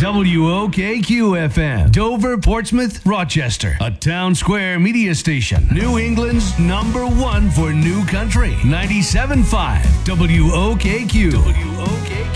WOKQ-FM, Dover, Portsmouth, Rochester. A Town Square media station. New England's #1 for new country. 97.5 WOKQ.